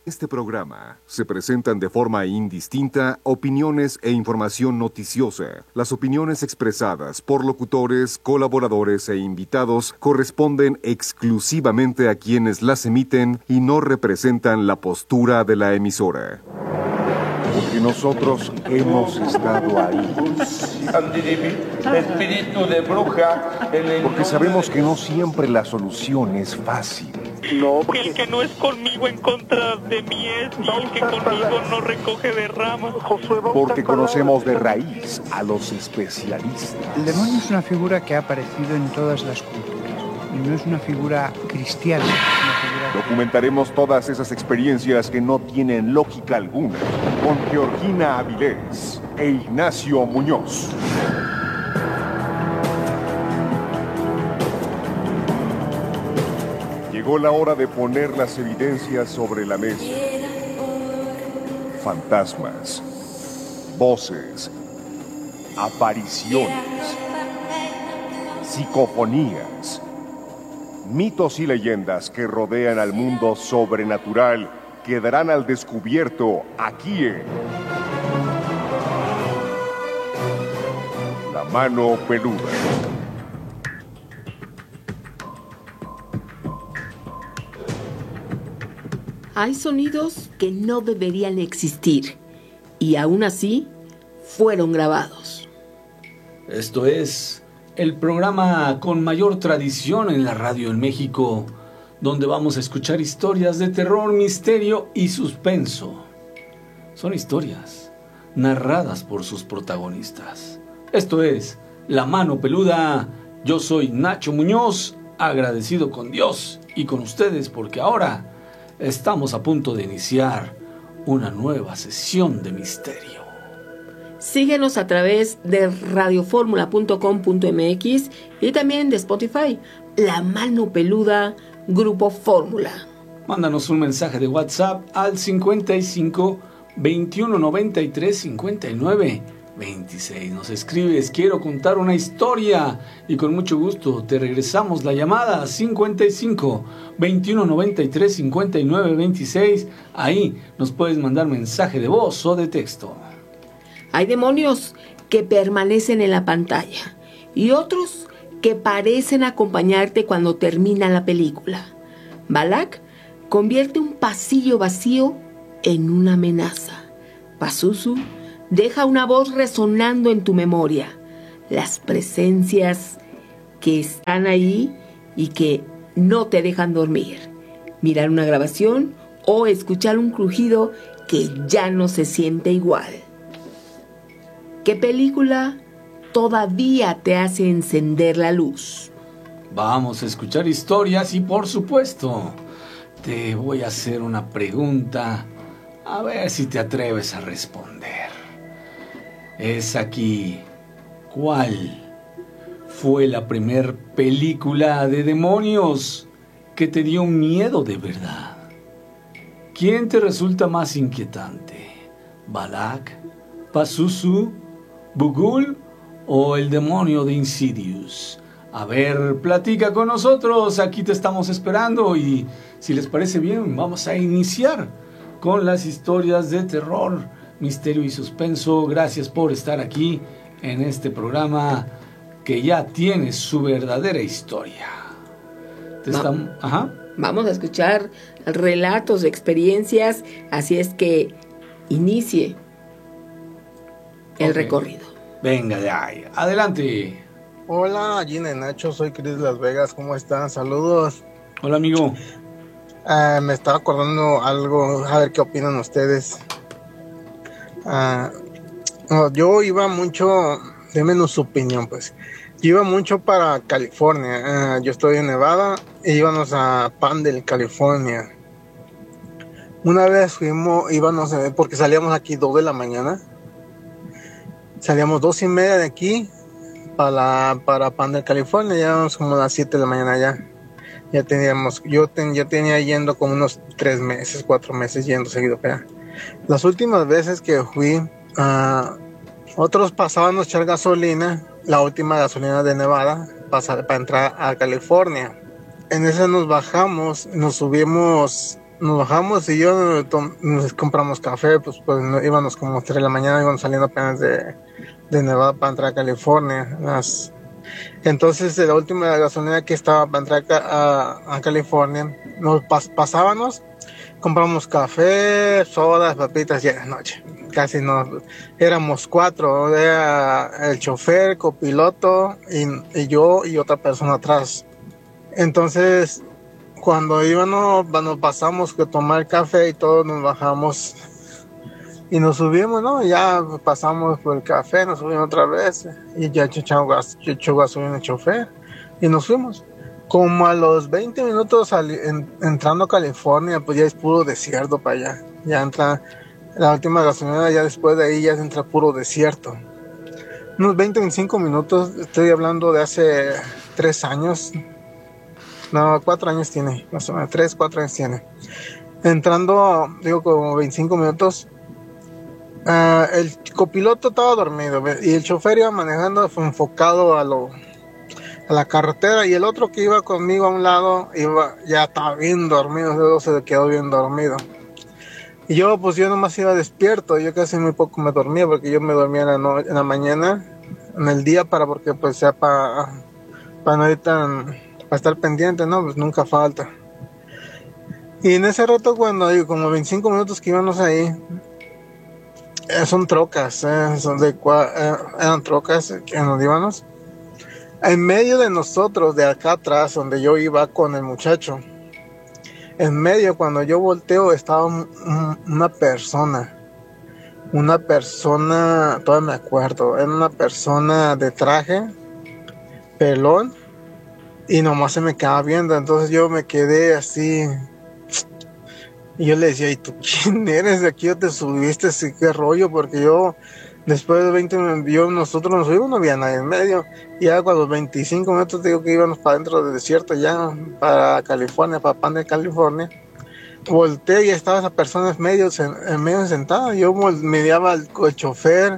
Este programa se presentan de forma indistinta opiniones e información noticiosa. Las opiniones expresadas por locutores, colaboradores e invitados corresponden exclusivamente a quienes las emiten y no representan la postura de la emisora. Porque nosotros hemos estado ahí. Espíritu de bruja. Porque sabemos que no siempre la solución es fácil. No, el que no es conmigo en contra de mí es, y el que conmigo no recoge de ramas. Porque conocemos de raíz a los especialistas. El demonio es una figura que ha aparecido en todas las culturas y no es una figura cristiana. Documentaremos todas esas experiencias que no tienen lógica alguna con Georgina Avilés e Ignacio Muñoz. Llegó la hora de poner las evidencias sobre la mesa. Fantasmas, voces, apariciones, psicofonías, mitos y leyendas que rodean al mundo sobrenatural quedarán al descubierto aquí en La Mano Peluda. Hay sonidos que no deberían existir y aún así fueron grabados. Esto es el programa con mayor tradición en la radio en México, donde vamos a escuchar historias de terror, misterio y suspenso. Son historias narradas por sus protagonistas. Esto es La Mano Peluda. Yo soy Nacho Muñoz, agradecido con Dios y con ustedes porque ahora estamos a punto de iniciar una nueva sesión de misterio. Síguenos a través de radioformula.com.mx y también de Spotify. La Mano Peluda, Grupo Fórmula. Mándanos un mensaje de WhatsApp al 55 21 93 59 26. Nos escribes: quiero contar una historia, y con mucho gusto te regresamos la llamada 55 21 93 59 26. Ahí nos puedes mandar mensaje de voz o de texto. Hay demonios que permanecen en la pantalla y otros que parecen acompañarte cuando termina la película. Balak convierte un pasillo vacío en una amenaza. Pazuzu deja una voz resonando en tu memoria. Las presencias que están ahí y que no te dejan dormir. Mirar una grabación o escuchar un crujido que ya no se siente igual. ¿Qué película todavía te hace encender la luz? Vamos a escuchar historias y, por supuesto, te voy a hacer una pregunta, a ver si te atreves a responder. Es aquí: ¿cuál fue la primer película de demonios que te dio miedo de verdad? ¿Quién te resulta más inquietante? ¿Balak, Pazuzu, Bughuul o el demonio de Insidious? A ver, platica con nosotros, aquí te estamos esperando, y si les parece bien, vamos a iniciar con las historias de terror, misterio y suspenso. Gracias por estar aquí en este programa que ya tiene su verdadera historia. Vamos a escuchar relatos de experiencias, así es que inicie el recorrido. Venga de ahí, adelante. Hola, Gina y Nacho, soy Chris Las Vegas, ¿cómo están? Saludos. Hola, amigo. Me estaba acordando algo, a ver qué opinan ustedes. Yo iba mucho, denme su opinión pues. Yo iba mucho para California. Yo estoy en Nevada e íbamos a Pandel, California. Una vez íbamos porque salíamos aquí 2 de la mañana. Salíamos 2:30 de aquí para Pandel, California. Ya éramos como a las 7 de la mañana ya. Yo tenía yendo como unos 3 meses, 4 meses yendo seguido para allá. Las últimas veces que fui, otros pasaban a echar gasolina, la última gasolina de Nevada, para entrar a California. En ese nos bajamos, nos subimos nos bajamos y nos compramos café, pues íbamos como 3 de la mañana, íbamos saliendo apenas de Nevada para entrar a California. Entonces, de la última gasolina que estaba para entrar a California, nos pasábamos, compramos café, sodas, papitas, ya de noche. Casi no, éramos 4, era el chofer, copiloto y yo y otra persona atrás. Entonces, cuando nos pasamos a tomar café y todos nos bajamos y nos subimos, ¿no? Ya pasamos por el café, nos subimos otra vez y ya echó gasolina el chofer y nos fuimos. Como a los 20 minutos entrando a California, pues ya es puro desierto para allá. Ya entra la última gasolina, ya después de ahí ya entra puro desierto. Unos 25 minutos, estoy hablando de hace 3 años. No, 4 años tiene, más o menos, 3, 4 años tiene. Entrando, digo, como 25 minutos, el copiloto estaba dormido y el chofer iba manejando enfocado a la carretera, y el otro que iba conmigo a un lado ya estaba bien dormido, se quedó bien dormido. Y yo nomás iba despierto, yo casi muy poco me dormía, porque yo me dormía en la mañana, en el día, porque pues sea para no ir para estar pendiente, ¿no? Pues nunca falta. Y en ese rato, cuando como 25 minutos que íbamos ahí, son trocas, eran trocas que nos íbamos. En medio de nosotros, de acá atrás, donde yo iba con el muchacho, en medio, cuando yo volteo, estaba una persona, todavía me acuerdo, era una persona de traje, pelón, y nomás se me quedaba viendo. Entonces yo me quedé así, y yo le decía, ¿y tú quién eres? ¿De aquí te subiste? ¿Qué rollo? Porque yo, después de 20 minutos, nosotros nos subimos, no había nadie en medio. Y ya con los 25 minutos, digo que íbamos para dentro del desierto, ya para California, para Pan de California. Volteé y estaba esa persona en medio sentada. Yo miraba al chofer,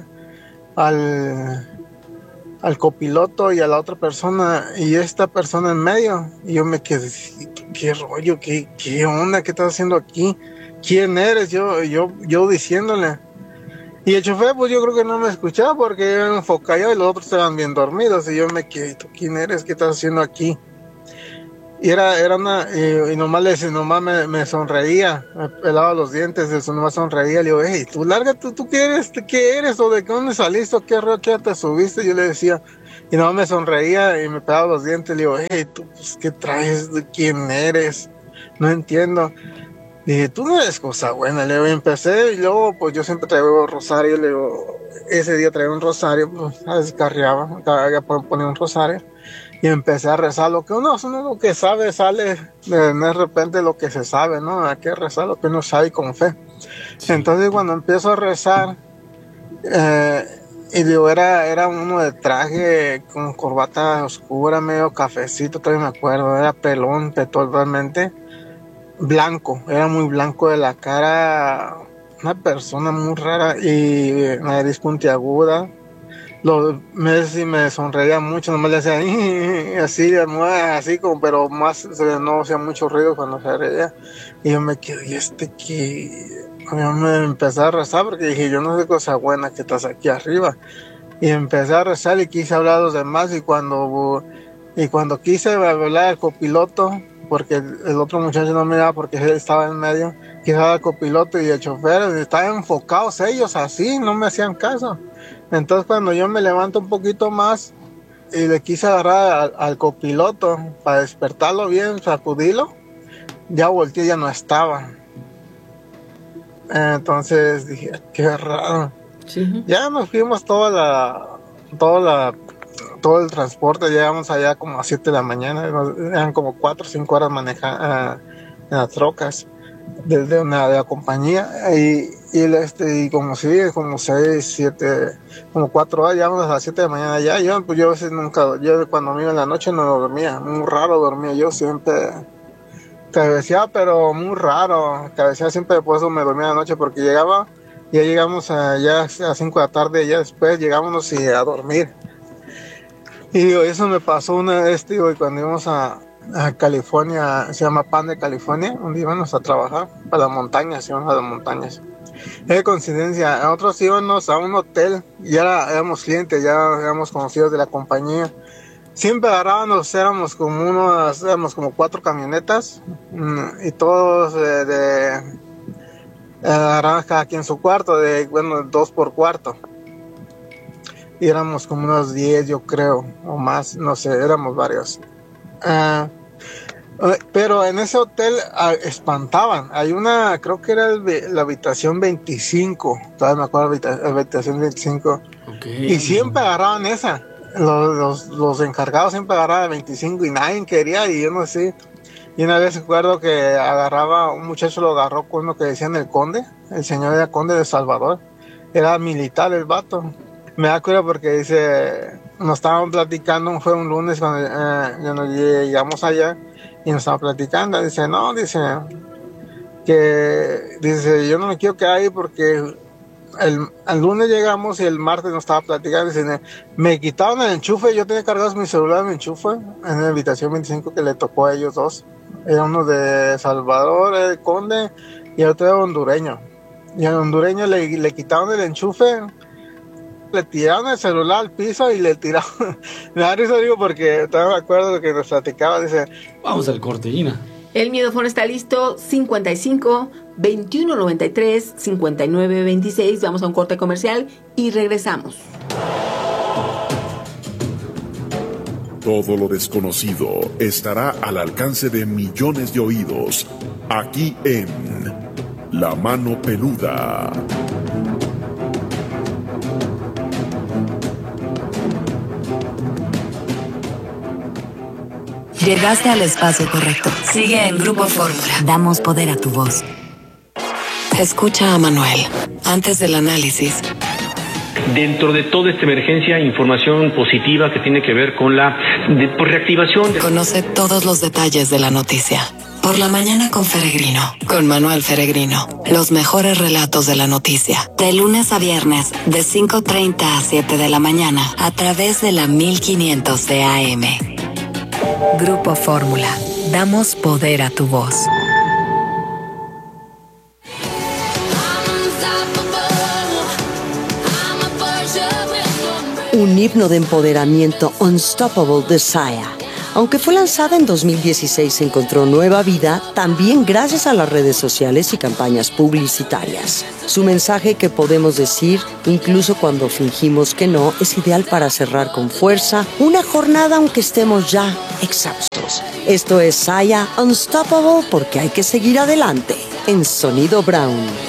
al copiloto y a la otra persona, y esta persona en medio. Y yo me quedé, ¿qué rollo? ¿Qué onda? ¿Qué estás haciendo aquí? ¿Quién eres? Yo diciéndole. Y el chofer, pues yo creo que no me escuchaba, porque era enfocado y los otros estaban bien dormidos. Y yo me quedé, ¿tú quién eres? ¿Qué estás haciendo aquí? Y y nomás me sonreía, me pelaba los dientes, eso nomás sonreía. Le digo, hey, tú lárgate, ¿tú qué eres? ¿Qué eres? ¿O de dónde saliste? ¿O qué te subiste? Yo le decía, y nomás me sonreía y me pelaba los dientes. Le digo, hey, tú, pues, ¿qué traes? ¿De quién eres? No entiendo. Dije, tú no eres cosa buena. Le digo, y empecé, y luego, pues yo siempre traigo rosario. Le digo, ese día traía un rosario, pues descarriaba, ponía un rosario. Y empecé a rezar lo que uno lo que sabe, sale de repente lo que se sabe, ¿no? Hay que rezar lo que uno sabe con fe. Sí. Entonces cuando empiezo a rezar, y digo, era uno de traje con corbata oscura, medio cafecito, todavía me acuerdo, era pelón, totalmente blanco, era muy blanco de la cara, una persona muy rara, y nariz puntiaguda. Me sonreía mucho, nomás le hacía así como, pero más no hacía mucho ruido cuando se reía. Y yo me quedé, yo me empecé a rezar, porque dije, yo no sé cosa buena que estás aquí arriba. Y empecé a rezar y quise hablar a los demás, y cuando quise hablar al copiloto, porque el otro muchacho no me daba porque él estaba en medio, quise hablar al copiloto y el chofer, estaban enfocados ellos así, no me hacían caso. Entonces cuando yo me levanto un poquito más y le quise agarrar al copiloto para despertarlo bien, sacudirlo, ya volteé, ya no estaba. Entonces dije, qué raro. Sí. Ya nos fuimos todo el transporte, llegamos allá como a 7 de la mañana, eran como 4 o 5 horas manejando en las trocas de la compañía, y como 6, 7, como 4 horas, llegamos a las 7 de la mañana ya. Yo a veces yo cuando me iba en la noche no dormía, muy raro dormía, yo siempre cabeceaba, pero muy raro, cabeceaba siempre, por eso me dormía en la noche, porque ya llegamos ya a 5 de la tarde, ya después llegamos a dormir. Y digo, eso me pasó una vez, digo, y cuando íbamos a California, se llama Pan de California, donde íbamos a trabajar para las montañas, íbamos a las montañas. Es coincidencia, nosotros íbamos a un hotel, ya éramos clientes, ya éramos conocidos de la compañía. Siempre agarrábamos, éramos como 4 camionetas y todos agarraban cada quien su cuarto, 2 por cuarto. Y éramos como unos 10, yo creo, o más, no sé, éramos varios. Pero en ese hotel espantaban. Hay una, creo que era la habitación 25, todavía me acuerdo, la habitación 25. Okay. Y siempre agarraban esa. Los encargados siempre agarraban 25 y nadie quería, y yo no sé. Y una vez recuerdo que un muchacho lo agarró con uno que decían el conde, el señor era conde de Salvador. Era militar el vato. Me da cuenta porque dice, nos estaban platicando, fue un lunes cuando llegamos allá y nos estaban platicando. Dice, yo no me quiero quedar ahí porque el lunes llegamos y el martes nos estaba platicando. Dice, me quitaron el enchufe, yo tenía cargado mi celular en mi enchufe en la habitación 25 que le tocó a ellos dos. Era uno de Salvador, el conde, y el otro era hondureño. Y al hondureño le quitaron el enchufe, le tiraron el celular al piso y le tiraron. Me da risa, digo, porque todavía me acuerdo de que nos platicaba. Dice, vamos al corte, Gina. El Miedofón está listo, 55 21 93 59 26. Vamos a un corte comercial y regresamos. Todo lo desconocido estará al alcance de millones de oídos, aquí en La Mano Peluda. Llegaste al espacio correcto. Sigue en Grupo Fórmula. Damos poder a tu voz. Escucha a Manuel. Antes del análisis. Dentro de toda esta emergencia, información positiva que tiene que ver con la reactivación. Conoce todos los detalles de la noticia. Por la mañana con Feregrino. Con Manuel Feregrino. Los mejores relatos de la noticia. De lunes a viernes, de 5:30 a 7 de la mañana. A través de la 1500 de AM. Grupo Fórmula. Damos poder a tu voz. Un himno de empoderamiento, Unstoppable de Sia. Aunque fue lanzada en 2016, encontró nueva vida también gracias a las redes sociales y campañas publicitarias. Su mensaje, que podemos decir, incluso cuando fingimos que no, es ideal para cerrar con fuerza una jornada aunque estemos ya exhaustos. Esto es Sia, Unstoppable, porque hay que seguir adelante en Sonido Brown.